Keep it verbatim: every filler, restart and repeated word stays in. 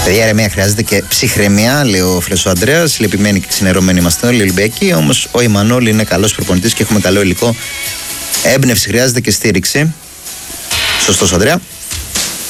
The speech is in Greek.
Παιδιά, ηρεμία χρειάζεται και ψυχραιμία, λέει ο φίλος ο Ανδρέας. Λυπημένοι και ξενερωμένοι είμαστε όλοι Ολυμπιακοί. Όμως ο Ιμανόλη είναι καλός προπονητής και έχουμε καλό υλικό. Έμπνευση χρειάζεται και στήριξη. Σωστός, Ανδρέα.